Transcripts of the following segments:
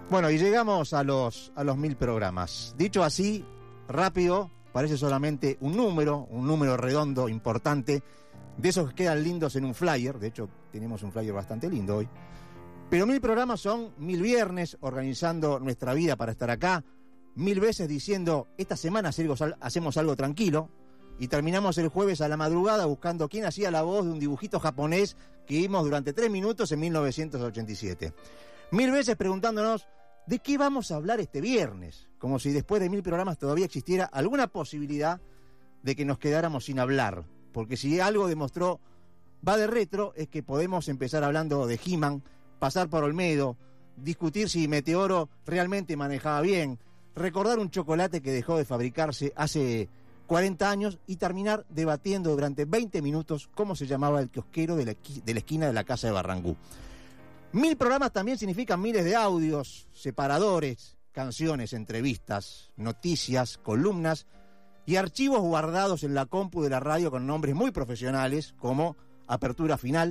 Bueno, y llegamos a los 1000 programas. Dicho así, rápido, parece solamente un número redondo, importante, de esos que quedan lindos en un flyer. De hecho, tenemos un flyer bastante lindo hoy. Pero 1000 programas son 1000 viernes organizando nuestra vida para estar acá, 1000 veces diciendo, esta semana hacemos algo tranquilo, y terminamos el jueves a la madrugada buscando quién hacía la voz de un dibujito japonés que vimos durante 3 minutos en 1987. 1000 veces preguntándonos, ¿de qué vamos a hablar este viernes? Como si después de 1000 programas todavía existiera alguna posibilidad de que nos quedáramos sin hablar. Porque si algo demostró Va de Retro es que podemos empezar hablando de He-Man, pasar por Olmedo, discutir si Meteoro realmente manejaba bien, recordar un chocolate que dejó de fabricarse hace 40 años y terminar debatiendo durante 20 minutos cómo se llamaba el kiosquero de la esquina de la casa de Barrangú. 1000 programas también significan miles de audios, separadores, canciones, entrevistas, noticias, columnas y archivos guardados en la compu de la radio con nombres muy profesionales como Apertura Final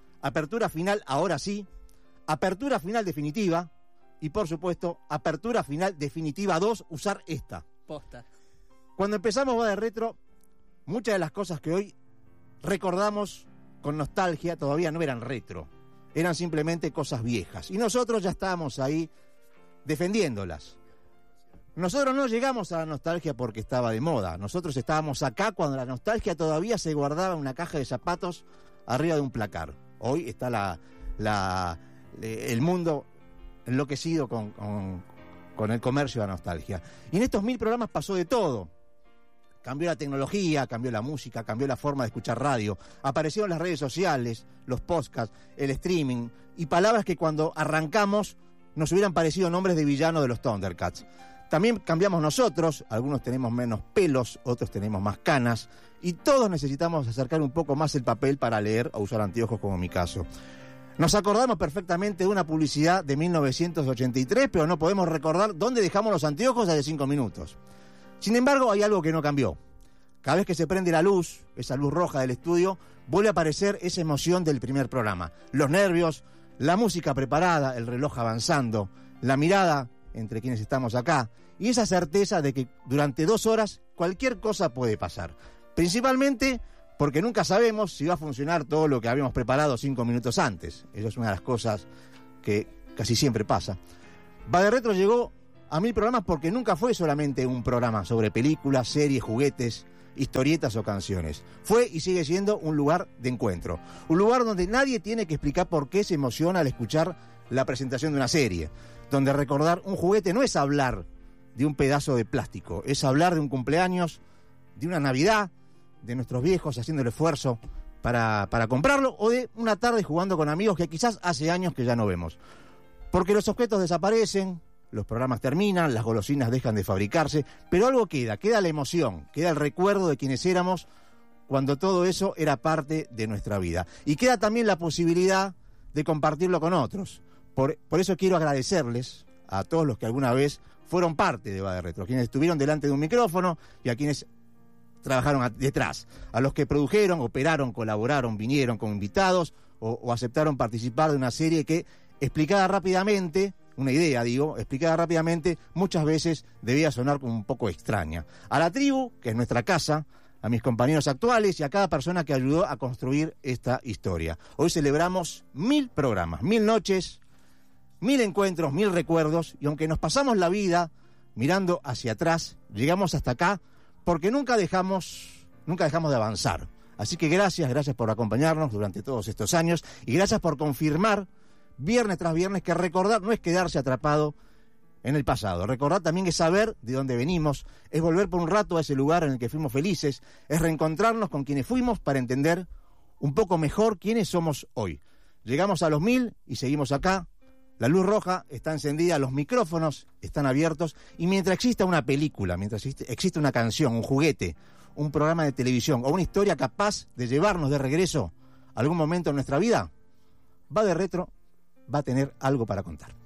Ahora Sí, Apertura Final Definitiva y, por supuesto, Apertura Final Definitiva 2, usar esta. Posta. Cuando empezamos Va de Retro, muchas de las cosas que hoy recordamos con nostalgia todavía no eran retro, eran simplemente cosas viejas. Y nosotros ya estábamos ahí defendiéndolas. Nosotros no llegamos a la nostalgia porque estaba de moda. Nosotros estábamos acá cuando la nostalgia todavía se guardaba en una caja de zapatos arriba de un placar. Hoy está el mundo enloquecido con el comercio de la nostalgia. Y en estos 1000 programas pasó de todo. Cambió la tecnología, cambió la música, cambió la forma de escuchar radio. Aparecieron las redes sociales, los podcasts, el streaming y palabras que cuando arrancamos nos hubieran parecido nombres de villanos de los Thundercats. También cambiamos nosotros, algunos tenemos menos pelos, otros tenemos más canas, y todos necesitamos acercar un poco más el papel para leer o usar anteojos como en mi caso. Nos acordamos perfectamente de una publicidad de 1983, pero no podemos recordar dónde dejamos los anteojos hace 5 minutos. Sin embargo, hay algo que no cambió. Cada vez que se prende la luz, esa luz roja del estudio, vuelve a aparecer esa emoción del primer programa. Los nervios, la música preparada, el reloj avanzando, la mirada entre quienes estamos acá, y esa certeza de que durante 2 horas cualquier cosa puede pasar. Principalmente porque nunca sabemos si va a funcionar todo lo que habíamos preparado 5 minutos antes. Eso es una de las cosas que casi siempre pasa. Va de Retro llegó a 1000 programas porque nunca fue solamente un programa sobre películas, series, juguetes, historietas o canciones. Fue y sigue siendo un lugar de encuentro. Un lugar donde nadie tiene que explicar por qué se emociona al escuchar la presentación de una serie. Donde recordar un juguete no es hablar de un pedazo de plástico, es hablar de un cumpleaños, de una Navidad, de nuestros viejos haciendo el esfuerzo para comprarlo, o de una tarde jugando con amigos que quizás hace años que ya no vemos. Porque los objetos desaparecen, los programas terminan, las golosinas dejan de fabricarse, pero algo queda la emoción, queda el recuerdo de quienes éramos cuando todo eso era parte de nuestra vida. Y queda también la posibilidad de compartirlo con otros. Por eso quiero agradecerles a todos los que alguna vez fueron parte de Va de Retro, quienes estuvieron delante de un micrófono y a quienes trabajaron detrás, a los que produjeron, operaron, colaboraron, vinieron como invitados o aceptaron participar de una serie que, explicada rápidamente, una idea digo, explicada rápidamente, muchas veces debía sonar como un poco extraña. A la tribu, que es nuestra casa, a mis compañeros actuales y a cada persona que ayudó a construir esta historia. Hoy celebramos 1000 programas, 1000 noches, 1000 encuentros, 1000 recuerdos, y aunque nos pasamos la vida mirando hacia atrás, llegamos hasta acá porque nunca dejamos de avanzar. Así que gracias por acompañarnos durante todos estos años y gracias por confirmar viernes tras viernes que recordar no es quedarse atrapado en el pasado. Recordar también es saber de dónde venimos, es volver por un rato a ese lugar en el que fuimos felices, es reencontrarnos con quienes fuimos para entender un poco mejor quiénes somos hoy. Llegamos a los 1000 y seguimos acá. La luz roja está encendida, los micrófonos están abiertos y mientras exista una película, mientras exista una canción, un juguete, un programa de televisión o una historia capaz de llevarnos de regreso a algún momento en nuestra vida, Va de Retro va a tener algo para contar.